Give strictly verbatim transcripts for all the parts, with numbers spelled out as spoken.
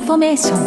フォメーショ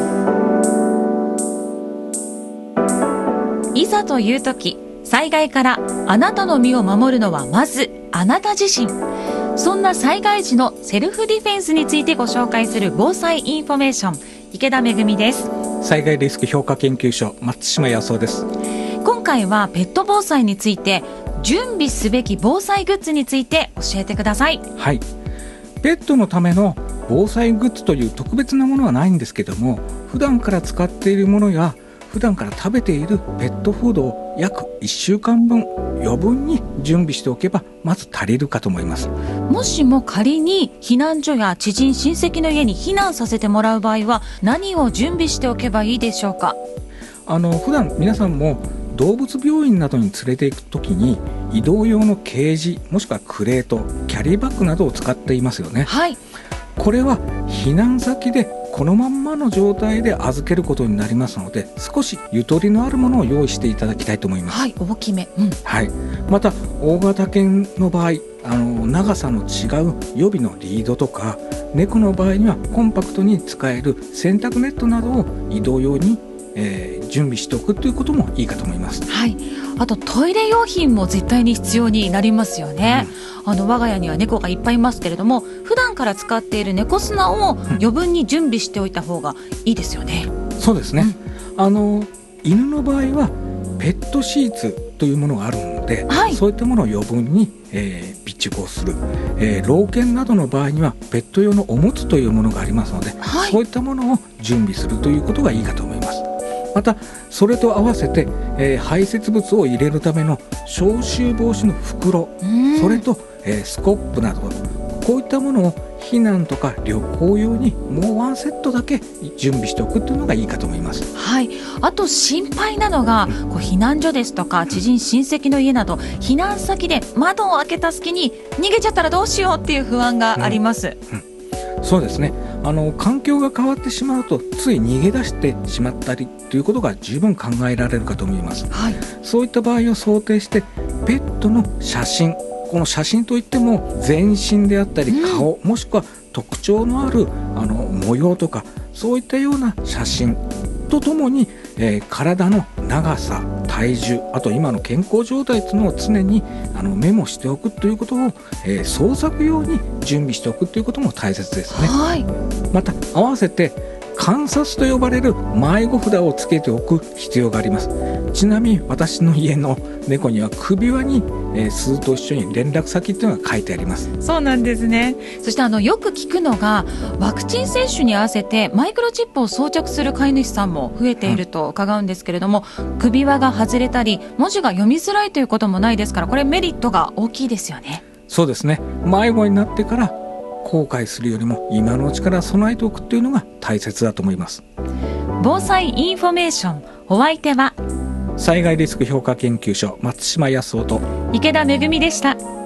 ン。いざという時、災害からあなたの身を守るのはまずあなた自身。そんな災害時のセルフディフェンスについてご紹介する防災インフォメーション、池田めぐみです。 災害リスク評価研究所、松島康夫です。 今回はペット防災について、準備すべき防災グッズについて教えてください。 はい、ペットのための防災グッズという特別なものはないんですけども、普段から使っているものや普段から食べているペットフードを約いっしゅうかんぶん余分に準備しておけばまず足りるかと思います。 もしも仮に避難所や知人親戚の家に避難させてもらう場合は何を準備しておけばいいでしょうか。 あの普段皆さんも動物病院などに連れて行くときに移動用のケージもしくはクレート、キャリーバッグなどを使っていますよね。 はい、 これは避難先でこのまんまの状態で預けることになりますので、少しゆとりのあるものを用意していただきたいと思います。 はい、大きめ、うんはい、また大型犬の場合、あの長さの違う予備のリードとか、猫の場合にはコンパクトに使える洗濯ネットなどを移動用に、えー、準備しておくということもいいかと思います。 はい、あとトイレ用品も絶対に必要になりますよね。うん、あの我が家には猫がいっぱいいますけれども、普段から使っている猫砂を余分に準備しておいた方がいいですよね。 うん、そうですね。うん、あの犬の場合はペットシーツというものがあるので、はい、そういったものを余分に、えー、備蓄をする、えー、老犬などの場合にはペット用のおむつというものがありますので、はい、そういったものを準備するということがいいかと思います。またそれと合わせて、えー、排泄物を入れるための消臭防止の袋、それと、えー、スコップなど、こういったものを避難とか旅行用にもうワンセットだけ準備しておくというのがいいかと思います。 はい、あと心配なのが、うん、こう避難所ですとか知人親戚の家など、うん、避難先で窓を開けた隙に逃げちゃったらどうしようっていう不安があります。 うんうん、そうですね。あの環境が変わってしまうとつい逃げ出してしまったりということが十分考えられるかと思います。はい、そういった場合を想定してペットの写真、この写真といっても全身であったり顔、うん、もしくは特徴のあるあの模様とか、そういったような写真とともに、えー、体の長さ、体重、あと今の健康状態というのを常にあのメモしておくということを、えー、創作用に準備しておくということも大切ですね。はい、また合わせて観察と呼ばれる迷子札をつけておく必要があります。ちなみに私の家の猫には首輪に、えー、鈴と一緒に連絡先というのが書いてあります。 そうなんですね。そしてあのよく聞くのが、ワクチン接種に合わせてマイクロチップを装着する飼い主さんも増えていると伺うんですけれども、うん、首輪が外れたり文字が読みづらいということもないですから、これメリットが大きいですよね。 そうですね。迷子になってから後悔するよりも今のうちから備えておくというのが大切だと思います。 防災インフォメーション、お相手は災害リスク評価研究所、松島康夫と池田めぐみでした。